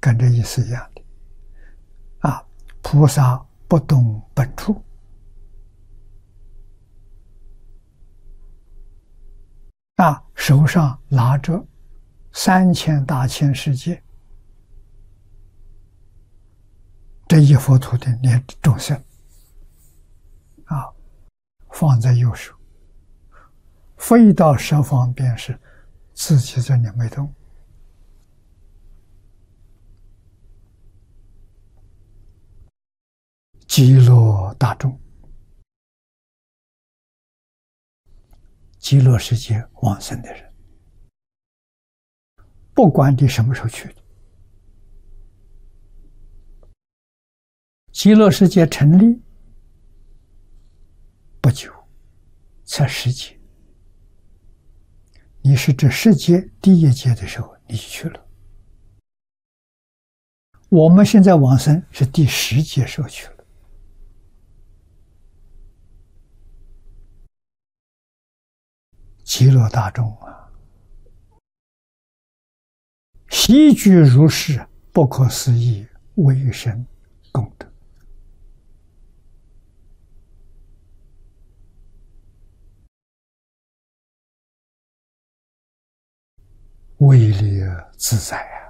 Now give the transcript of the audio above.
跟这意思一样的啊。菩萨不动本处，手上拿着3000大千世界这一佛土的念众生放在右手，飞到十方便是自己在里没动。极乐大众，极乐世界往生的人，不管你什么时候去的，极乐世界成立不久，才10劫。你是这10劫第1劫的时候，你去了。我们现在往生是第10劫时候去了。极乐大众悉具如是不可思议微生功德，威力自在